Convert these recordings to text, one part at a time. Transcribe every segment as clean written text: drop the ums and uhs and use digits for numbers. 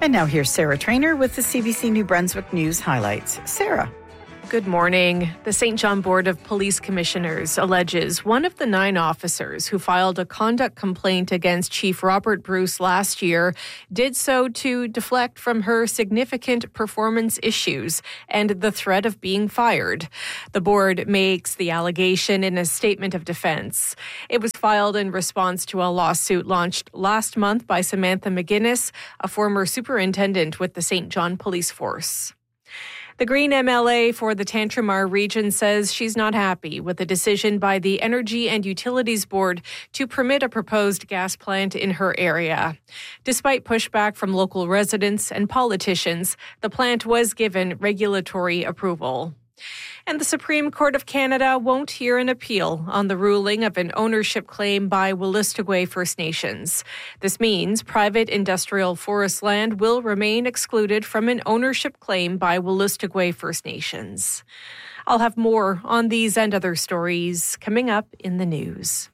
And now here's Sarah Trainer with the CBC New Brunswick News highlights. Sarah. Good morning. The St. John Board of Police Commissioners alleges one of the 9 officers who filed a conduct complaint against Chief Robert Bruce last year did so to deflect from her significant performance issues and the threat of being fired. The board makes the allegation in a statement of defense. It was filed in response to a lawsuit launched last month by Samantha McGuinness, a former superintendent with the St. John Police Force. The Green MLA for the Tantramar region says she's not happy with the decision by the Energy and Utilities Board to permit a proposed gas plant in her area. Despite pushback from local residents and politicians, the plant was given regulatory approval. And the Supreme Court of Canada won't hear an appeal on the ruling of an ownership claim by Wolastoqey First Nations. This means private industrial forest land will remain excluded from an ownership claim by Wolastoqey First Nations. I'll have more on these and other stories coming up in the news.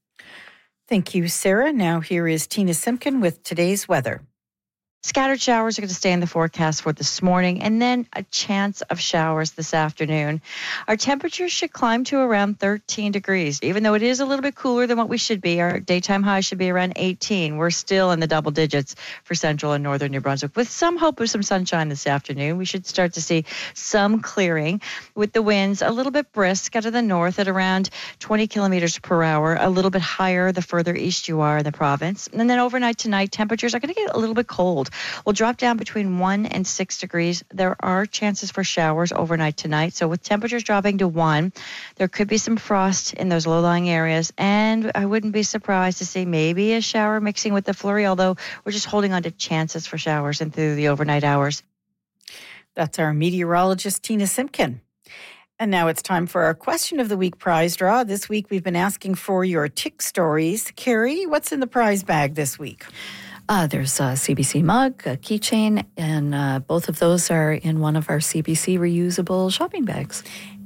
Thank you, Sarah. Now here is Tina Simpkin with today's weather. Scattered showers are going to stay in the forecast for this morning, and then a chance of showers this afternoon. Our temperatures should climb to around 13 degrees. Even though it is a little bit cooler than what we should be, our daytime high should be around 18. We're still in the double digits for central and northern New Brunswick. With some hope of some sunshine this afternoon, we should start to see some clearing with the winds a little bit brisk out of the north at around 20 kilometers per hour, a little bit higher the further east you are in the province. And then overnight tonight, temperatures are going to get a little bit cold. We'll drop down between 1 and 6 degrees. There are chances for showers overnight tonight. So with temperatures dropping to 1, there could be some frost in those low-lying areas. And I wouldn't be surprised to see maybe a shower mixing with the flurry, although we're just holding on to chances for showers and through the overnight hours. That's our meteorologist, Tina Simpkin. And now it's time for our Question of the Week prize draw. This week we've been asking for your tick stories. Carrie, what's in the prize bag this week? There's a CBC mug, a keychain, and both of those are in one of our CBC reusable shopping bags.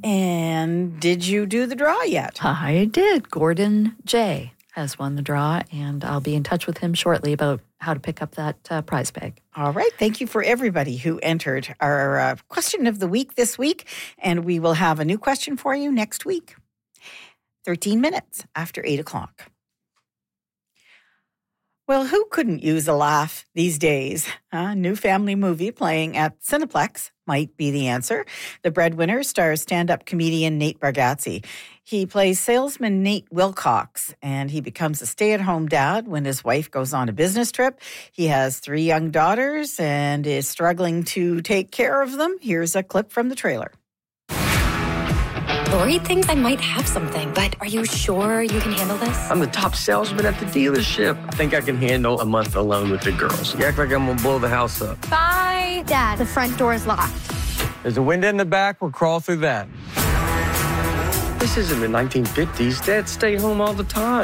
And did you do the draw yet? I did. Gordon J. has won the draw, and I'll be in touch with him shortly about how to pick up that prize bag. All right. Thank you for everybody who entered our Question of the Week this week, and we will have a new question for you next week. 13 minutes after 8 o'clock. Well, who couldn't use a laugh these days? A new family movie playing at Cineplex might be the answer. The Breadwinner stars stand-up comedian Nate Bargatze. He plays salesman Nate Wilcox, and he becomes a stay-at-home dad when his wife goes on a business trip. He has 3 young daughters and is struggling to take care of them. Here's a clip from the trailer. Lori thinks I might have something, but are you sure you can handle this? I'm the top salesman at the dealership. I think I can handle a month alone with the girls. You act like I'm gonna blow the house up. Bye. Dad, the front door is locked. There's a window in the back. We'll crawl through that. This isn't the 1950s. Dads stay home all the time.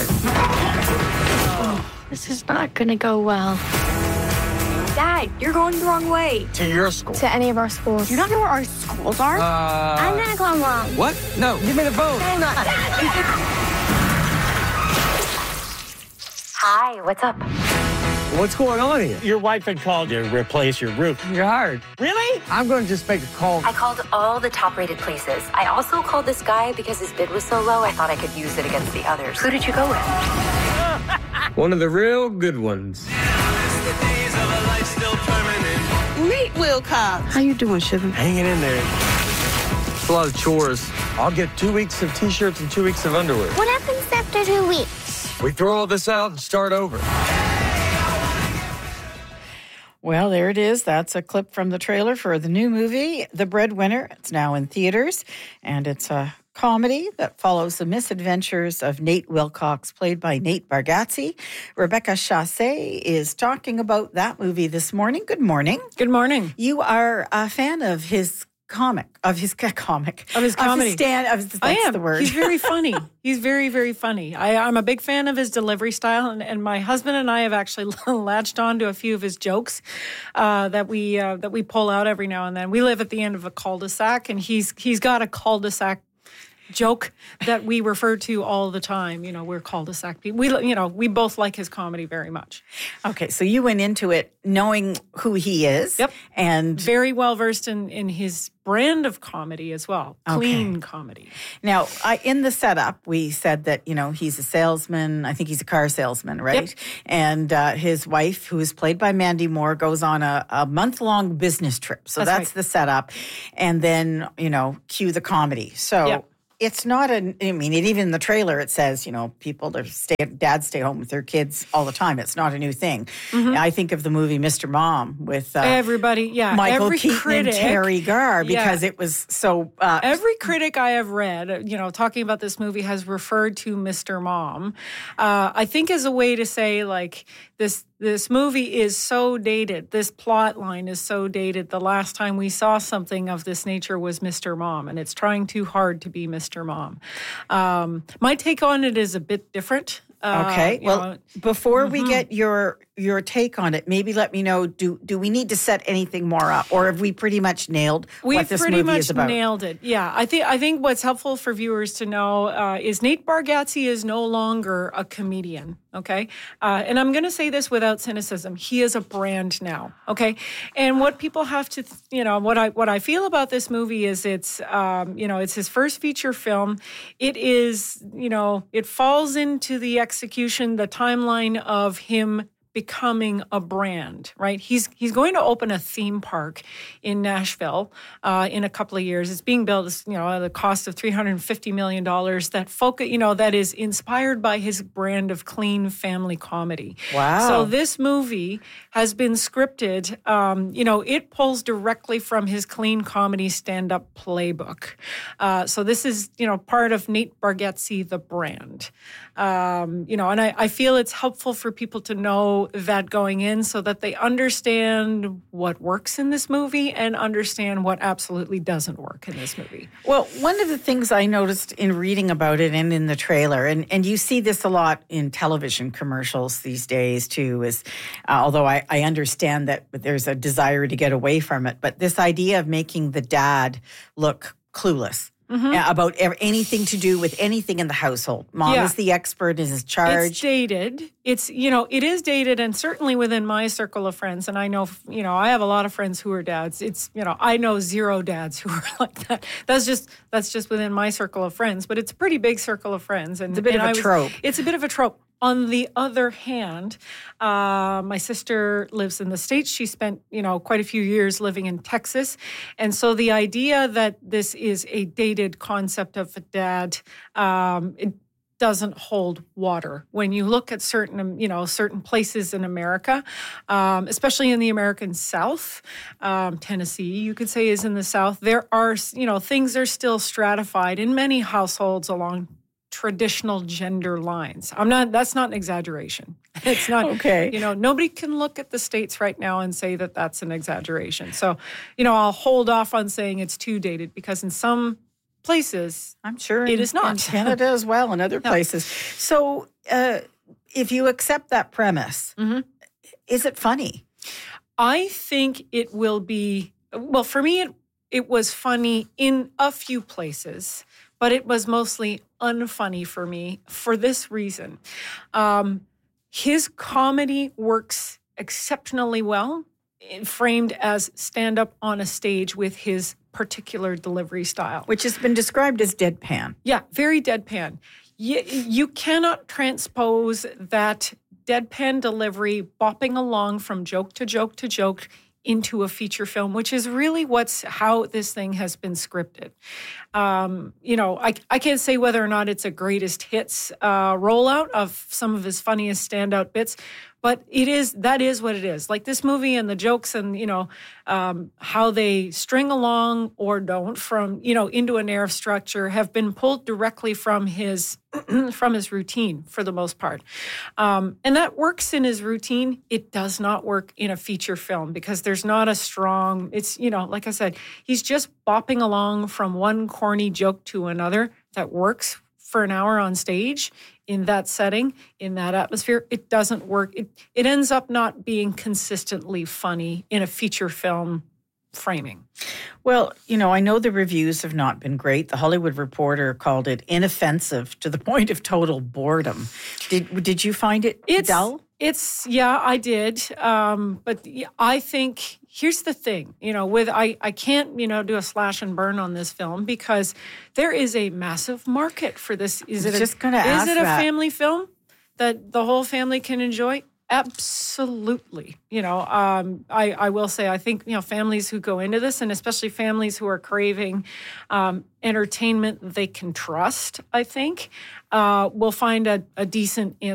This is not gonna go well. Dad, you're going the wrong way. To your school. To any of our schools. You don't know where our schools are? I'm gonna come wrong. What? No, give me the phone. I'm not. Hi, what's up? What's going on here? Your wife had called you to replace your roof. You're hired. Really? I'm going to just make a call. I called all the top-rated places. I also called this guy because his bid was so low, I thought I could use it against the others. Who did you go with? One of the real good ones. Nate Wilcox. How you doing, Shiva? Hanging in there. It's a lot of chores. I'll get 2 weeks of T-shirts and 2 weeks of underwear. What happens after 2 weeks? We throw all this out and start over. Well, there it is. That's a clip from the trailer for the new movie, The Breadwinner. It's now in theaters, and it's a comedy that follows the misadventures of Nate Wilcox, played by Nate Bargatze. Rebecca Chassé is talking about that movie this morning. Good morning. Good morning. You are a fan of his comedy. I am. The word. He's very funny. He's very, very funny. I'm a big fan of his delivery style, and my husband and I have actually latched on to a few of his jokes that we pull out every now and then. We live at the end of a cul-de-sac, and he's got a cul-de-sac joke that we refer to all the time. We're cul-de-sac people. We both like his comedy very much. Okay, so you went into it knowing who he is. Yep. And very well versed in his brand of comedy as well. Clean comedy. Now, in the setup, we said that, he's a salesman. I think he's a car salesman, right? Yep. And his wife, who is played by Mandy Moore, goes on a month-long business trip. So that's the setup. And then, cue the comedy. So it's not even in the trailer, it says, dads stay home with their kids all the time. It's not a new thing. Mm-hmm. I think of the movie Mr. Mom with everybody, Michael every Keaton critic, and Terry Garr, because it was so... every critic I have read, talking about this movie has referred to Mr. Mom, I think as a way to say, like, this movie is so dated. This plot line is so dated. The last time we saw something of this nature was Mr. Mom, and it's trying too hard to be Mr. Mom. My take on it is a bit different. Okay. Before we get your take on it, maybe let me know, do we need to set anything more up, or have we pretty much nailed what this movie is about? We've pretty much nailed it. Yeah. I think what's helpful for viewers to know is Nate Bargatze is no longer a comedian. Okay. And I'm going to say this without cynicism. He is a brand now. Okay. And what people have to, what I feel about this movie is it's his first feature film. It is, it falls into the execution, the timeline of him becoming a brand, right? He's going to open a theme park in Nashville in a couple of years. It's being built, at the cost of $350 million. That is inspired by his brand of clean family comedy. Wow! So this movie has been scripted. It pulls directly from his clean comedy stand-up playbook. So this is part of Nate Bargatze, the brand. And I feel it's helpful for people to know that going in so that they understand what works in this movie and understand what absolutely doesn't work in this movie. Well, one of the things I noticed in reading about it and in the trailer, and you see this a lot in television commercials these days too, is although I understand that there's a desire to get away from it, but this idea of making the dad look clueless. Mm-hmm. About anything to do with anything in the household. Mom is the expert, is in charge. It's dated. It is dated, and certainly within my circle of friends, and I know, I have a lot of friends who are dads. I know zero dads who are like that. That's just within my circle of friends, but it's a pretty big circle of friends. And it's a bit of a trope. It's a bit of a trope. On the other hand, my sister lives in the States. She spent, quite a few years living in Texas. And so the idea that this is a dated concept of a dad, it doesn't hold water. When you look at certain places in America, especially in the American South, Tennessee, you could say is in the South, there are, things are still stratified in many households along traditional gender lines. That's not an exaggeration. It's not, okay. Nobody can look at the States right now and say that that's an exaggeration. So, I'll hold off on saying it's too dated because in some places, I'm sure it is not. In Canada as well and other places. So if you accept that premise, mm-hmm. is it funny? I think it will be, well, for me, it was funny in a few places, but it was mostly unfunny for me for this reason. His comedy works exceptionally well, framed as stand-up on a stage with his particular delivery style. Which has been described as deadpan. Yeah, very deadpan. You cannot transpose that deadpan delivery, bopping along from joke to joke to joke, into a feature film, which is really how this thing has been scripted. I can't say whether or not it's a greatest hits rollout of some of his funniest standout bits, but that is what it is. Like this movie and the jokes and, how they string along or don't from, into a narrative structure have been pulled directly from his routine for the most part. And that works in his routine. It does not work in a feature film because there's not a strong, like I said, he's just bopping along from one corny joke to another that works for an hour on stage in that setting, in that atmosphere. It doesn't work. It ends up not being consistently funny in a feature film framing. Well, I know the reviews have not been great. The Hollywood Reporter called it inoffensive to the point of total boredom. Did you find it dull? I did. But I think here's the thing, I can't, do a slash and burn on this film because there is a massive market for this. Is it a family film that the whole family can enjoy? Absolutely. I will say, I think, families who go into this, and especially families who are craving entertainment they can trust, I think, will find a decent